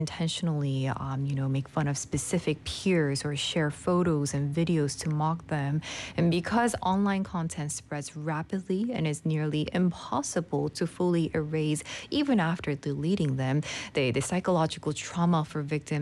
intentionally, make fun of specific peers or share photos and videos to mock them. And because online content spreads rapidly and is nearly impossible to fully erase even after deleting them, the psychological trauma for victims